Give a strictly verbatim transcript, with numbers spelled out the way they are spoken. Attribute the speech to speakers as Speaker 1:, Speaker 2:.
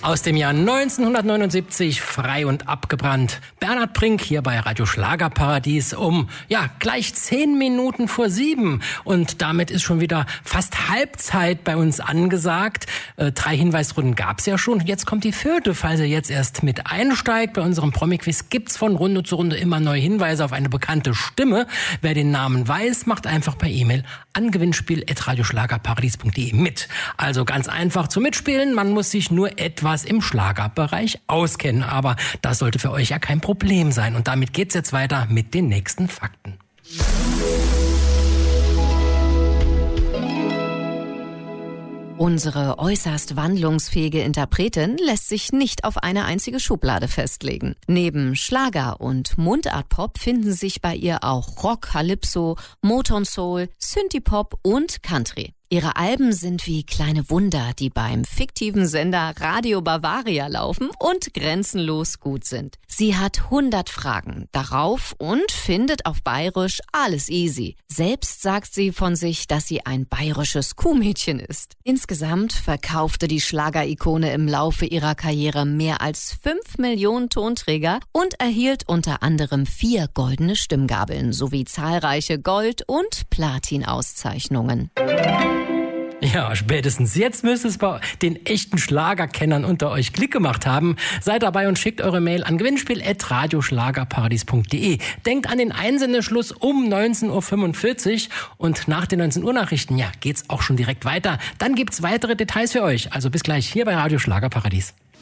Speaker 1: Aus dem Jahr neunzehnhundertneunundsiebzig, frei und abgebrannt. Bernhard Brink hier bei Radio Schlagerparadies um, ja, gleich zehn Minuten vor sieben. Und damit ist schon wieder fast Halbzeit bei uns angesagt. Äh, drei Hinweisrunden gab's ja schon. Jetzt kommt die vierte, falls ihr jetzt erst mit einsteigt. Bei unserem Promi-Quiz gibt's von Runde zu Runde immer neue Hinweise auf eine bekannte Stimme. Wer den Namen weiß, macht einfach per E-Mail an gewinnspiel at radioschlagerparadies punkt de mit. Also ganz einfach zu mitspielen. Man muss sich nur etwas im Schlagerbereich auskennen. Aber das sollte für euch ja kein Problem sein. Und damit geht's jetzt weiter mit den nächsten Fakten.
Speaker 2: Unsere äußerst wandlungsfähige Interpretin lässt sich nicht auf eine einzige Schublade festlegen. Neben Schlager und Mundart-Pop finden sich bei ihr auch Rock, Calypso, Motown Soul, Synthie-Pop und Country. Ihre Alben sind wie kleine Wunder, die beim fiktiven Sender Radio Bavaria laufen und grenzenlos gut sind. Sie hat hundert Fragen darauf und findet auf Bayerisch alles easy. Selbst sagt sie von sich, dass sie ein bayerisches Kuhmädchen ist. Insgesamt verkaufte die Schlagerikone im Laufe ihrer Karriere mehr als fünf Millionen Tonträger und erhielt unter anderem vier goldene Stimmgabeln sowie zahlreiche Gold- und Platin-Auszeichnungen.
Speaker 1: Ja, spätestens jetzt müsste es bei den echten Schlagerkennern unter euch Klick gemacht haben. Seid dabei und schickt eure Mail an gewinnspiel at radioschlagerparadies punkt de. Denkt an den Einsendeschluss um neunzehn Uhr fünfundvierzig und nach den neunzehn Uhr Nachrichten, ja, geht's auch schon direkt weiter. Dann gibt's weitere Details für euch. Also bis gleich hier bei Radio Schlagerparadies.